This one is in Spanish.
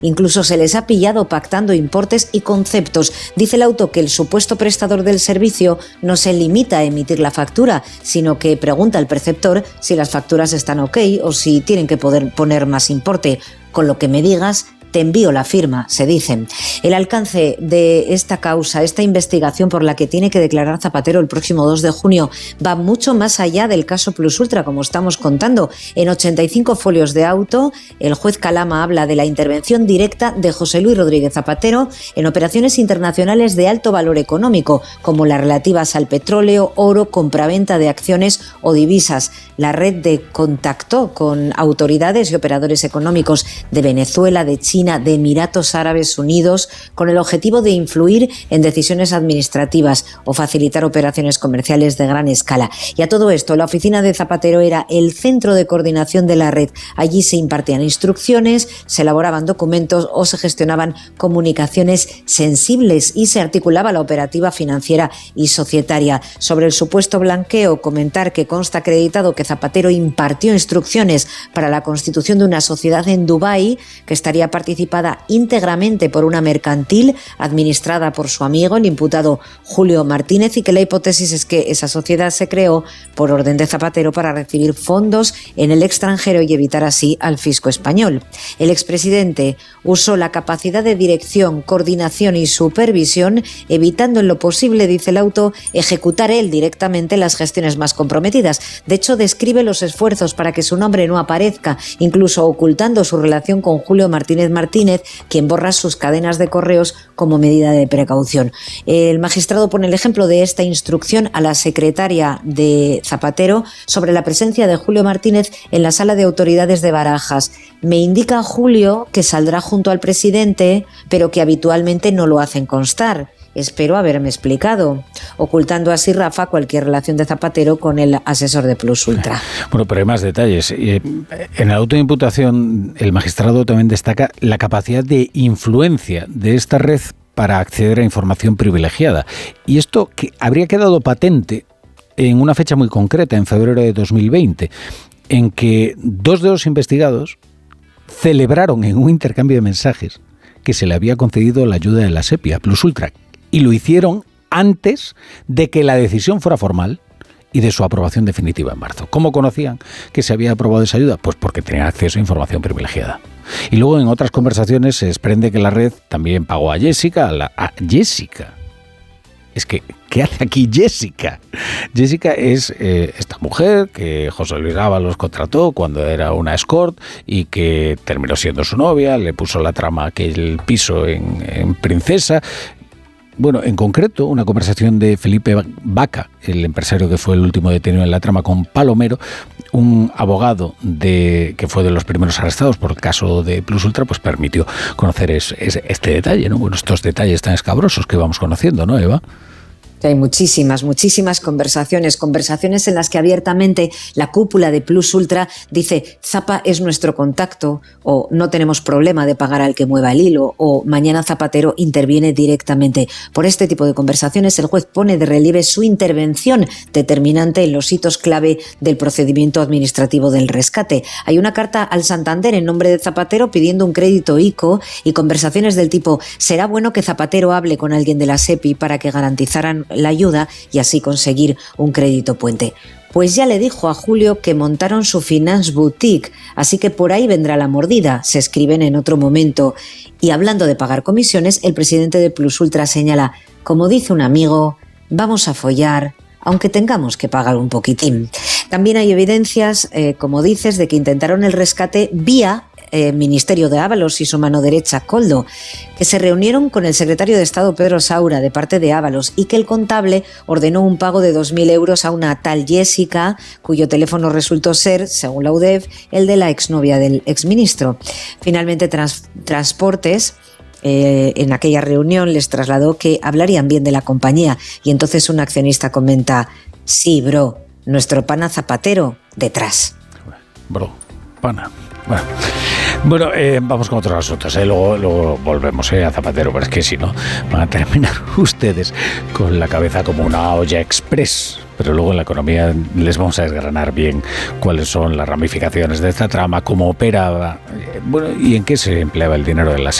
Incluso se les ha pillado pactando importes y conceptos. Dice el auto que el supuesto prestador del servicio no se limita a emitir la factura, sino que pregunta al perceptor si las facturas están ok o si tienen que poder poner más importe. Con lo que me digas, te envío la firma, se dicen. El alcance de esta causa, esta investigación por la que tiene que declarar Zapatero el próximo 2 de junio, va mucho más allá del caso Plus Ultra, como estamos contando. En 85 folios de auto, el juez Calama habla de la intervención directa de José Luis Rodríguez Zapatero en operaciones internacionales de alto valor económico, como las relativas al petróleo, oro, compraventa de acciones o divisas. La red contactó con autoridades y operadores económicos de Venezuela, de China, de Emiratos Árabes Unidos, con el objetivo de influir en decisiones administrativas o facilitar operaciones comerciales de gran escala. Y a todo esto, la oficina de Zapatero era el centro de coordinación de la red. Allí se impartían instrucciones, se elaboraban documentos o se gestionaban comunicaciones sensibles y se articulaba la operativa financiera y societaria. Sobre el supuesto blanqueo, comentar que consta acreditado que Zapatero impartió instrucciones para la constitución de una sociedad en Dubái que estaría participada íntegramente por una mercantil administrada por su amigo, el imputado Julio Martínez, y que la hipótesis es que esa sociedad se creó por orden de Zapatero para recibir fondos en el extranjero y evitar así al fisco español. El expresidente usó la capacidad de dirección, coordinación y supervisión, evitando en lo posible, dice el auto, ejecutar él directamente las gestiones más comprometidas. De hecho, describe los esfuerzos para que su nombre no aparezca, incluso ocultando su relación con Julio Martínez, quien borra sus cadenas de correos como medida de precaución. El magistrado pone el ejemplo de esta instrucción a la secretaria de Zapatero sobre la presencia de Julio Martínez en la sala de autoridades de Barajas. Me indica Julio que saldrá junto al presidente, pero que habitualmente no lo hacen constar. Espero haberme explicado, ocultando así, Rafa, cualquier relación de Zapatero con el asesor de Plus Ultra. Bueno, pero hay más detalles. En el auto de imputación, el magistrado también destaca la capacidad de influencia de esta red para acceder a información privilegiada. Y esto que habría quedado patente en una fecha muy concreta, en febrero de 2020, en que 2 de los investigados celebraron en un intercambio de mensajes que se le había concedido la ayuda de la SEPI a Plus Ultra. Y lo hicieron antes de que la decisión fuera formal y de su aprobación definitiva en marzo. ¿Cómo conocían que se había aprobado esa ayuda? Pues porque tenían acceso a información privilegiada. Y luego en otras conversaciones se desprende que la red también pagó a Jessica. A Jessica. Es que, ¿qué hace aquí Jessica? Jessica es esta mujer que José Luis Ábalos contrató cuando era una escort y que terminó siendo su novia, le puso la trama aquel piso en Princesa. Bueno, en concreto, una conversación de Felipe Vaca, el empresario que fue el último detenido en la trama, con Palomero, un abogado que fue de los primeros arrestados por el caso de Plus Ultra, pues permitió conocer este detalle, ¿no? Bueno, estos detalles tan escabrosos que vamos conociendo, ¿no, Eva? Hay muchísimas conversaciones en las que abiertamente la cúpula de Plus Ultra dice Zapa es nuestro contacto, o no tenemos problema de pagar al que mueva el hilo, o mañana Zapatero interviene directamente. Por este tipo de conversaciones el juez pone de relieve su intervención determinante en los hitos clave del procedimiento administrativo del rescate. Hay una carta al Santander en nombre de Zapatero pidiendo un crédito ICO y conversaciones del tipo será bueno que Zapatero hable con alguien de la SEPI para que garantizaran la ayuda y así conseguir un crédito puente. Pues ya le dijo a Julio que montaron su finance boutique, así que por ahí vendrá la mordida, se escriben en otro momento. Y hablando de pagar comisiones, el presidente de Plus Ultra señala, como dice un amigo, vamos a follar, aunque tengamos que pagar un poquitín. También hay evidencias, como dices, de que intentaron el rescate vía Ministerio de Ábalos y su mano derecha, Koldo, que se reunieron con el secretario de Estado Pedro Saura de parte de Ábalos y que el contable ordenó un pago de 2.000 euros a una tal Jessica, cuyo teléfono resultó ser, según la UDEF, el de la exnovia del exministro. Finalmente, Transportes en aquella reunión les trasladó que hablarían bien de la compañía y entonces un accionista comenta, sí, bro, nuestro pana Zapatero detrás. Bro, pana. Bueno. Bueno, vamos con otros asuntos, luego volvemos a Zapatero, pero es que si no, van a terminar ustedes con la cabeza como una olla express. Pero luego en la economía les vamos a desgranar bien cuáles son las ramificaciones de esta trama, cómo opera, bueno, y en qué se empleaba el dinero de la